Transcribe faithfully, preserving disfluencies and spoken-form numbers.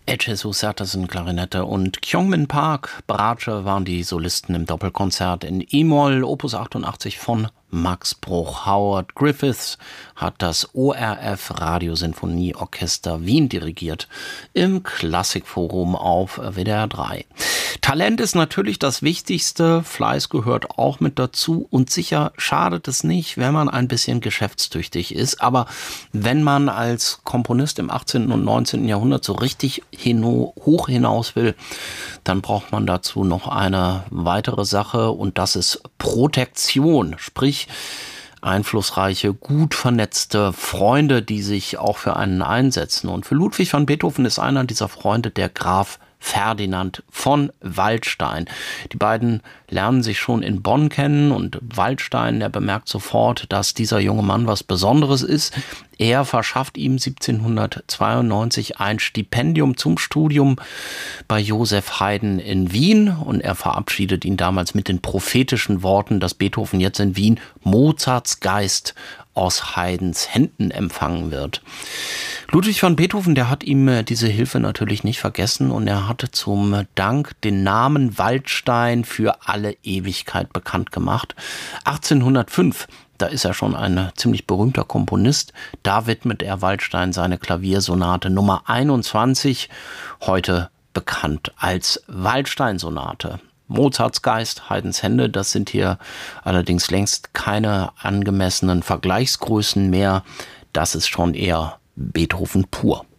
Ed Jesus Satterson Klarinette und Kyungmin Park Bratsche waren die Solisten im Doppelkonzert in E-Moll, Opus achtundachtzig von Max Bruch. Howard Griffiths hat das O R F Radiosinfonieorchester Wien dirigiert im Klassikforum auf W D R drei. Talent ist natürlich das Wichtigste, Fleiß gehört auch mit dazu und sicher schadet es nicht, wenn man ein bisschen geschäftstüchtig ist. Aber wenn man als Komponist im achtzehnten und neunzehnten Jahrhundert so richtig hin, hoch hinaus will, dann braucht man dazu noch eine weitere Sache und das ist Protektion, sprich einflussreiche, gut vernetzte Freunde, die sich auch für einen einsetzen. Und für Ludwig van Beethoven ist einer dieser Freunde der Graf Ferdinand von Waldstein. Die beiden lernen sich schon in Bonn kennen und Waldstein, der bemerkt sofort, dass dieser junge Mann was Besonderes ist. Er verschafft ihm siebzehnhundertzweiundneunzig ein Stipendium zum Studium bei Joseph Haydn in Wien und er verabschiedet ihn damals mit den prophetischen Worten, dass Beethoven jetzt in Wien Mozarts Geist aus Haydns Händen empfangen wird. Ludwig van Beethoven, der hat ihm diese Hilfe natürlich nicht vergessen und er hatte zum Dank den Namen Waldstein für alle Ewigkeit bekannt gemacht. achtzehnhundertfünf, da ist er schon ein ziemlich berühmter Komponist, da widmet er Waldstein seine Klaviersonate Nummer einundzwanzig, heute bekannt als Waldstein-Sonate. Mozarts Geist, Haydns Hände, das sind hier allerdings längst keine angemessenen Vergleichsgrößen mehr. Das ist schon eher Beethoven pur.